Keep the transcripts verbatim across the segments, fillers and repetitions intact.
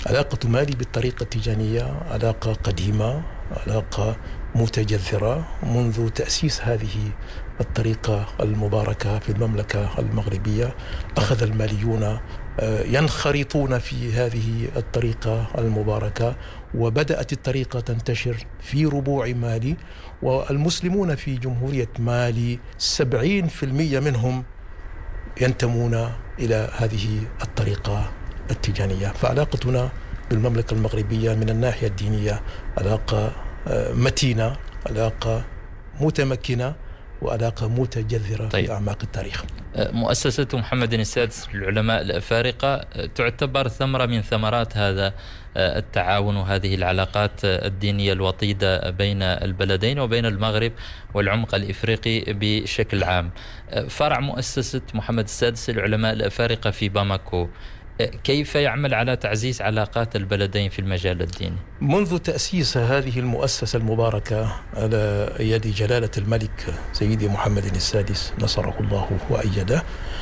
علاقة مالي بالطريقة التيجانية علاقة قديمة، علاقة متجذرة منذ تأسيس هذه الطريقة المباركة في المملكة المغربية. أخذ الماليون ينخرطون في هذه الطريقة المباركة، وبدأت الطريقة تنتشر في ربوع مالي، والمسلمون في جمهورية مالي سبعين في المئة منهم ينتمون إلى هذه الطريقة التيجانية. فعلاقتنا بالمملكة المغربية من الناحية الدينية علاقة متينة، علاقة متمكنة، وعلاقة متجذرة طيب. في أعماق التاريخ. مؤسسة محمد السادس للعلماء الأفارقة تعتبر ثمرة من ثمرات هذا التعاون وهذه العلاقات الدينية الوطيدة بين البلدين وبين المغرب والعمق الإفريقي بشكل عام. فرع مؤسسة محمد السادس للعلماء الأفارقة في باماكو كيف يعمل على تعزيز علاقات البلدين في المجال الديني؟ منذ تأسيس هذه المؤسسة المباركة على يد جلالة الملك سيدي محمد السادس نصره الله وأيده،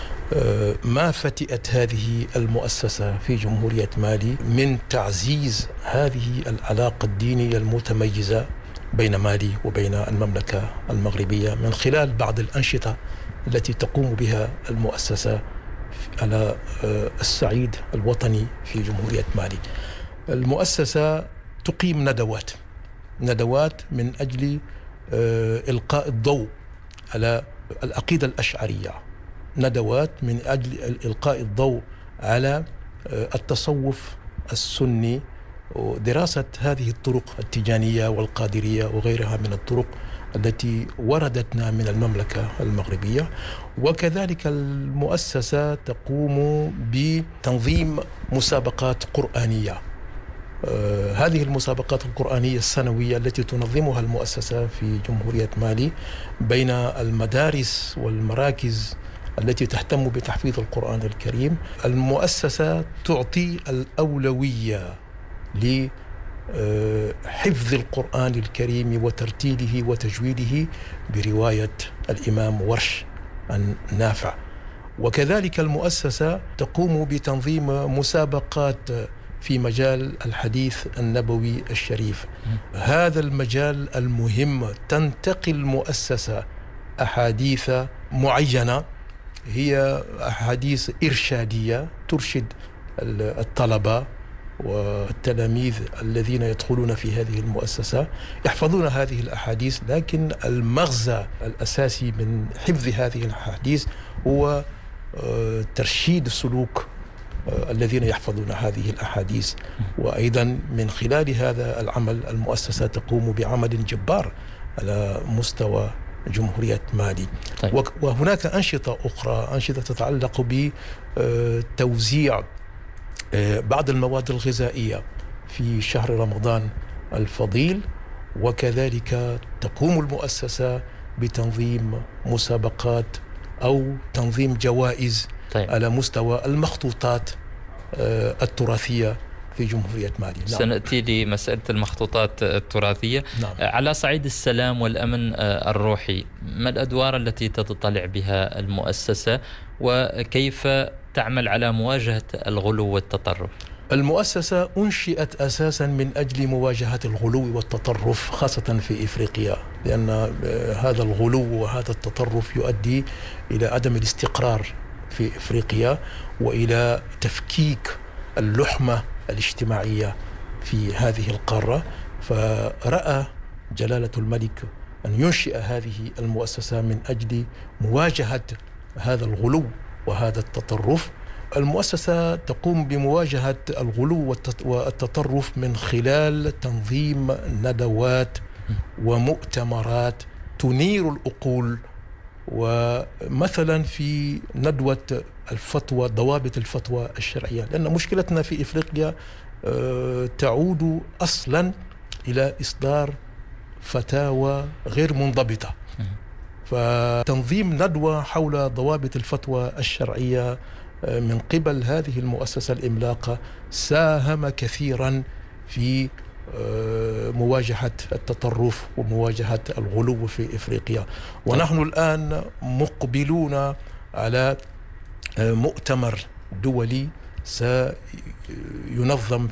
ما فتئت هذه المؤسسة في جمهورية مالي من تعزيز هذه العلاقة الدينية المتميزة بين مالي وبين المملكة المغربية من خلال بعض الأنشطة التي تقوم بها المؤسسة على الصعيد الوطني في جمهورية مالي. المؤسسة تقيم ندوات ندوات من أجل إلقاء الضوء على العقيدة الأشعرية، ندوات من أجل إلقاء الضوء على التصوف السني ودراسة هذه الطرق التيجانية والقادرية وغيرها من الطرق التي وردتنا من المملكة المغربية. وكذلك المؤسسة تقوم بتنظيم مسابقات قرآنية. آه هذه المسابقات القرآنية السنوية التي تنظمها المؤسسة في جمهورية مالي بين المدارس والمراكز التي تهتم بتحفيظ القرآن الكريم، المؤسسة تعطي الأولوية ل حفظ القرآن الكريم وترتيله وتجويده برواية الإمام ورش النافع. وكذلك المؤسسة تقوم بتنظيم مسابقات في مجال الحديث النبوي الشريف. هذا المجال المهم تنتقي المؤسسة أحاديث معينة، هي أحاديث إرشادية ترشد الطلبة والتلاميذ الذين يدخلون في هذه المؤسسة، يحفظون هذه الأحاديث، لكن المغزى الأساسي من حفظ هذه الأحاديث هو ترشيد سلوك الذين يحفظون هذه الأحاديث. وأيضا من خلال هذا العمل المؤسسة تقوم بعمل جبار على مستوى جمهورية مالي. طيب. وهناك أنشطة أخرى، أنشطة تتعلق بتوزيع بعض المواد الغذائية في شهر رمضان الفضيل، وكذلك تقوم المؤسسة بتنظيم مسابقات أو تنظيم جوائز طيب. على مستوى المخطوطات التراثية في جمهورية مالي. نعم. سنأتي لمسألة المخطوطات التراثية. نعم. على صعيد السلام والأمن الروحي، ما الأدوار التي تتطلع بها المؤسسة وكيف تعمل على مواجهة الغلو والتطرف؟ المؤسسة أنشئت أساسا من أجل مواجهة الغلو والتطرف خاصة في إفريقيا، لأن هذا الغلو وهذا التطرف يؤدي إلى عدم الاستقرار في إفريقيا وإلى تفكيك اللحمة الاجتماعية في هذه القارة. فرأى جلالة الملك أن ينشئ هذه المؤسسة من أجل مواجهة هذا الغلو وهذا التطرف. المؤسسة تقوم بمواجهة الغلو والتطرف من خلال تنظيم ندوات ومؤتمرات تنير العقول. ومثلا في ندوة الفتوى، ضوابط الفتوى الشرعية، لأن مشكلتنا في إفريقيا تعود أصلا إلى إصدار فتاوى غير منضبطة. فتنظيم ندوة حول ضوابط الفتوى الشرعية من قبل هذه المؤسسة العملاقة ساهم كثيرا في مواجهة التطرف ومواجهة الغلو في إفريقيا. ونحن الآن مقبلون على مؤتمر دولي سينظم